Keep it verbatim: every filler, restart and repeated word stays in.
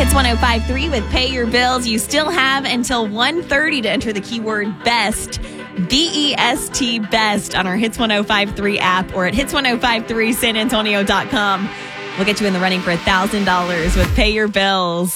Hits one oh five point three with Pay Your Bills. You still have until one thirty to enter the keyword BEST, B E S T, BEST, on our Hits one oh five point three app or at hits ten fifty-three san antonio dot com. We'll get you in the running for one thousand dollars with Pay Your Bills.